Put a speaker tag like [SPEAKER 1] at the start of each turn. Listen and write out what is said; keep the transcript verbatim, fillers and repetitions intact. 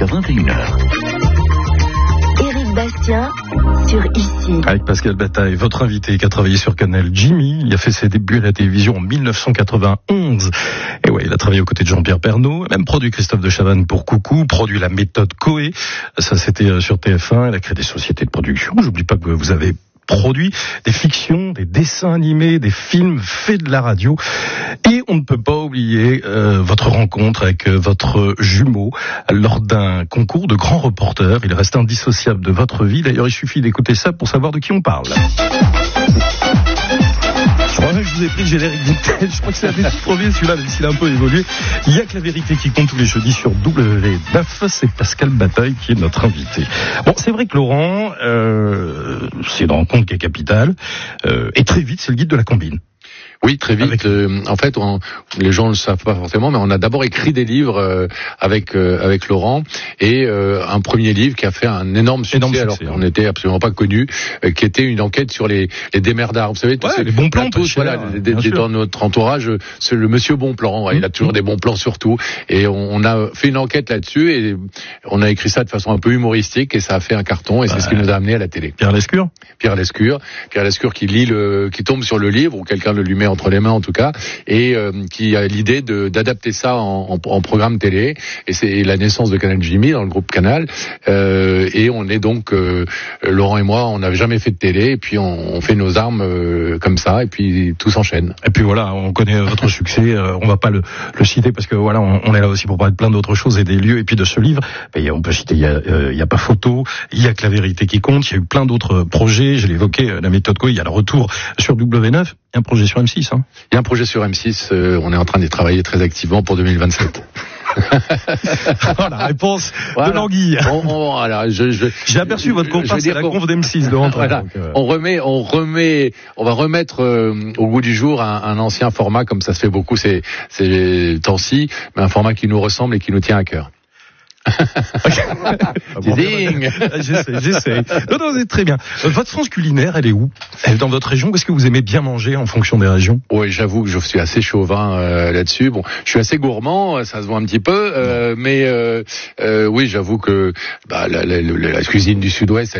[SPEAKER 1] vingt et une heures.
[SPEAKER 2] Éric Bastien sur Ici.
[SPEAKER 3] Avec Pascal Bataille, votre invité qui a travaillé sur Canal, Jimmy. Il a fait ses débuts à la télévision en mille neuf cent quatre-vingt-onze. Et ouais, il a travaillé aux côtés de Jean-Pierre Pernaut, même produit Christophe de Chavannes pour Coucou, produit la méthode Coé. Ça, c'était sur T F un. Il a créé des sociétés de production. J'oublie pas que vous avez produit des fictions, des dessins animés, des films faits de la radio. Et on ne peut pas oublier euh, votre rencontre avec euh, votre jumeau lors d'un concours de grands reporters. Il reste indissociable de votre vie. D'ailleurs, il suffit d'écouter ça pour savoir de qui on parle. Je crois que je vous ai pris le générique vintage. Je crois que c'est un des premiers, celui-là, même s'il a un peu évolué. Il y a que la vérité qui compte tous les jeudis sur W neuf. C'est Pascal Bataille qui est notre invité. Bon, c'est vrai que Laurent, euh, c'est une rencontre qui est capitale. Euh, et très vite, c'est le guide de la combine.
[SPEAKER 4] Oui, très vite.
[SPEAKER 3] Avec...
[SPEAKER 4] Euh, en fait, on, les gens ne le savent pas forcément, mais on a d'abord écrit des livres euh, avec euh, avec Laurent et euh, un premier livre qui a fait un énorme succès, énorme alors succès, qu'on n'était hein. absolument pas connu, euh, qui était une enquête sur les, les démerdards. Vous savez, tous
[SPEAKER 3] ouais,
[SPEAKER 4] ces,
[SPEAKER 3] les bons plans,
[SPEAKER 4] tous, voilà, des, des, dans notre entourage, c'est le monsieur bon plan. Ouais, mmh. Il a toujours mmh. des bons plans sur tout. Et on, on a fait une enquête là-dessus et on a écrit ça de façon un peu humoristique et ça a fait un carton et c'est ouais. ce qui nous a amené à la télé.
[SPEAKER 3] Pierre Lescure.
[SPEAKER 4] Pierre Lescure, Pierre Lescure qui lit le, qui tombe sur le livre ou quelqu'un le lui met entre les mains en tout cas. Et euh, qui a l'idée de, d'adapter ça en, en, en programme télé. Et c'est la naissance de Canal Jimmy dans le groupe Canal. Euh, et on est donc, euh, Laurent et moi, on n'avait jamais fait de télé. Et puis on, on fait nos armes euh, comme ça. Et puis tout s'enchaîne.
[SPEAKER 3] Et puis voilà, on connaît votre succès. Euh, on va pas le, le citer parce que voilà, on, on est là aussi pour parler de plein d'autres choses et des lieux. Et puis de ce livre, ben, on peut citer, il y a, euh, il y a pas photo, il y a que la vérité qui compte. Il y a eu plein d'autres projets. Je l'ai évoqué, la méthode Coé. Il y a le retour sur W neuf. Il y a un projet sur M six. Hein.
[SPEAKER 4] Il y a un projet sur M six, euh, on est en train d'y travailler très activement pour deux mille vingt-sept.
[SPEAKER 3] Voilà, réponse
[SPEAKER 4] voilà.
[SPEAKER 3] de l'anguille.
[SPEAKER 4] On, on, voilà, je, je,
[SPEAKER 3] J'ai aperçu votre comparse à la conf d'M six de rentrée.
[SPEAKER 4] Voilà. Donc, euh... On remet, on remet, on va remettre euh, au goût du jour un, un ancien format, comme ça se fait beaucoup ces, ces temps-ci, mais un format qui nous ressemble et qui nous tient à cœur.
[SPEAKER 3] Teasing. J'essaie, j'essaie. Non, non, c'est très bien. Votre France culinaire, elle est où? Elle est dans votre région? Est-ce que vous aimez bien manger en fonction des régions?
[SPEAKER 4] Oui, j'avoue que je suis assez chauvin euh, là-dessus. Bon, je suis assez gourmand, ça se voit un petit peu, euh, mais euh, euh, oui, j'avoue que bah, la, la, la, la cuisine du Sud-Ouest,